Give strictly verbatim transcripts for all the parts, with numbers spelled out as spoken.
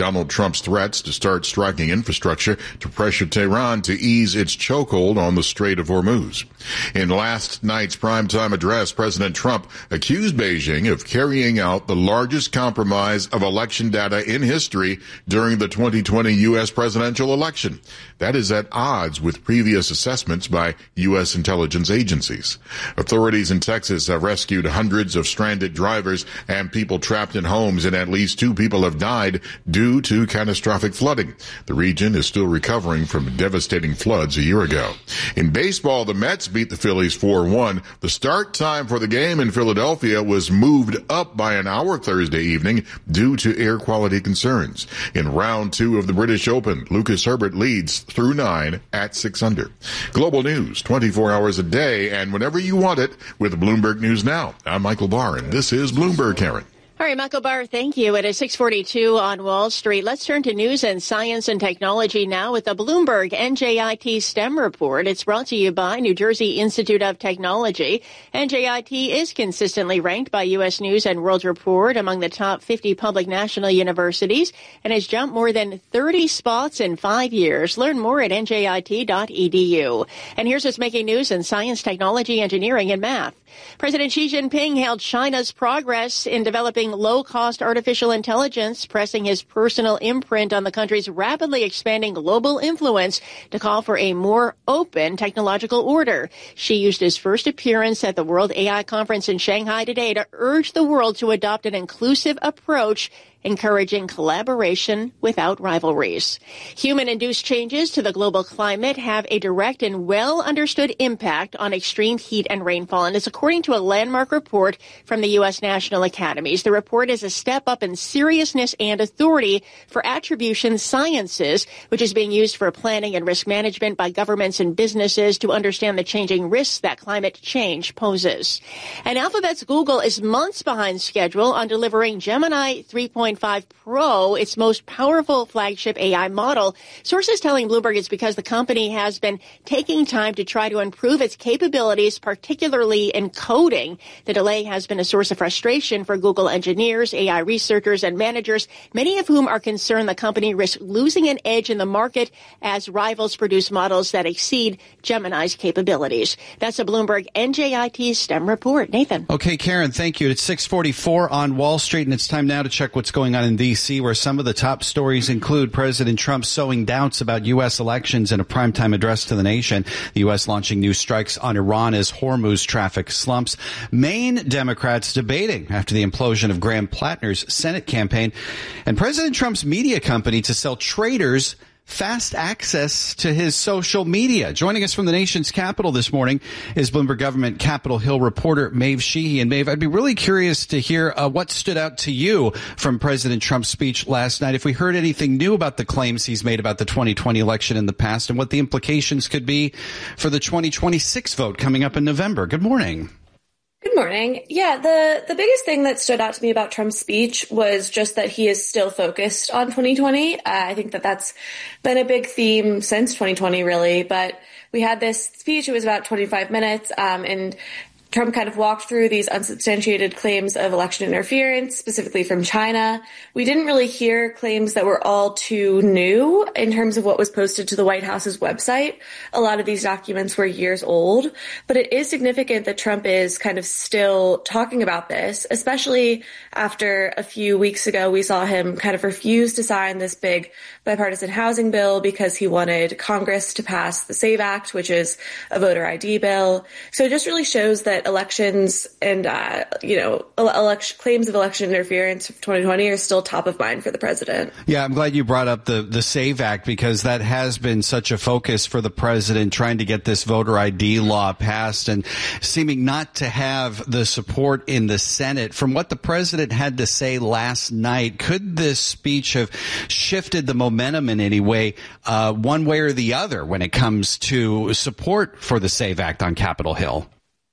Donald Trump's threats to start striking infrastructure to pressure Tehran to ease its chokehold on the Strait of Hormuz. In last night's primetime address, President Trump accused Beijing of carrying out the largest compromise of election data in history during the twenty twenty U S presidential election. That is at odds with previous assessments by U S intelligence agencies. Authorities in Texas have rescued hundreds of stranded drivers and people trapped in homes, and at least two people have died due to catastrophic flooding. The region is still recovering from devastating floods a year ago. In baseball, the Mets beat the Phillies four one. The start time for the game in Philadelphia was moved up by an hour Thursday evening due to air quality concerns. In round two of the British Open, Lucas Herbert leads through nine at six under. Global news twenty-four hours a day and whenever you want it with Bloomberg News Now. I'm Michael Barr, and this is Bloomberg, Karen. All right, Michael Barr, thank you. It is six forty-two on Wall Street. Let's turn to news and science and technology now with the Bloomberg N J I T STEM report. It's brought to you by New Jersey Institute of Technology. N J I T is consistently ranked by U S News and World Report among the top fifty public national universities and has jumped more than thirty spots in five years. Learn more at N J I T dot E D U. And here's what's making news in science, technology, engineering, and math. President Xi Jinping hailed China's progress in developing low-cost artificial intelligence, pressing his personal imprint on the country's rapidly expanding global influence to call for a more open technological order. Xi used his first appearance at the World A I Conference in Shanghai today to urge the world to adopt an inclusive approach, encouraging collaboration without rivalries. Human-induced changes to the global climate have a direct and well-understood impact on extreme heat and rainfall, and it's according to a landmark report from the U S National Academies. The report is a step up in seriousness and authority for attribution sciences, which is being used for planning and risk management by governments and businesses to understand the changing risks that climate change poses. And Alphabet's Google is months behind schedule on delivering Gemini three point five Pro, its most powerful flagship A I model. Sources telling Bloomberg it's because the company has been taking time to try to improve its capabilities, particularly in coding. The delay has been a source of frustration for Google engineers, A I researchers, and managers, many of whom are concerned the company risks losing an edge in the market as rivals produce models that exceed Gemini's capabilities. That's a Bloomberg N J I T STEM report. Nathan. Okay, Karen, thank you. It's six forty-four on Wall Street, and it's time now to check what's going on in D C, where some of the top stories include President Trump sowing doubts about U S elections in a primetime address to the nation, the U S launching new strikes on Iran as Hormuz traffic slumps, Maine Democrats debating after the implosion of Graham Plattner's Senate campaign, and President Trump's media company to sell traders fast access to his social media. Joining us from the nation's capital this morning is Bloomberg Government Capitol Hill reporter Maeve Sheehy. And Maeve, I'd be really curious to hear uh, what stood out to you from President Trump's speech last night, if we heard anything new about the claims he's made about the twenty twenty election in the past and what the implications could be for the twenty twenty-six vote coming up in November. Good morning. Good morning. Yeah, the, the biggest thing that stood out to me about Trump's speech was just that he is still focused on twenty twenty. Uh, I think that that's been a big theme since twenty twenty, really. But we had this speech, it was about twenty-five minutes, um, and Trump kind of walked through these unsubstantiated claims of election interference, specifically from China. We didn't really hear claims that were all too new in terms of what was posted to the White House's website. A lot of these documents were years old, but it is significant that Trump is kind of still talking about this, especially after a few weeks ago we saw him kind of refuse to sign this big bipartisan housing bill because he wanted Congress to pass the SAVE Act, which is a voter I D bill. So it just really shows that elections and, uh, you know, election, claims of election interference for twenty twenty are still top of mind for the president. Yeah, I'm glad you brought up the, the SAVE Act, because that has been such a focus for the president, trying to get this voter I D law passed and seeming not to have the support in the Senate. From what the president had to say last night, could this speech have shifted the momentum in any way, uh, one way or the other, when it comes to support for the SAVE Act on Capitol Hill?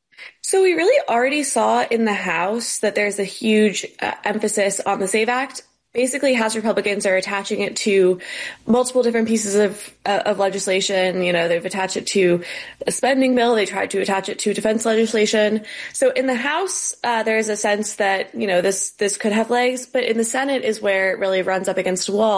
So we really already saw in the House that there's a huge uh, emphasis on the SAVE Act. Basically, House Republicans are attaching it to multiple different pieces of uh, of legislation. You know, they've attached it to a spending bill. They tried to attach it to defense legislation. So in the House, uh, there is a sense that, you know, this this could have legs. But in the Senate is where it really runs up against a wall.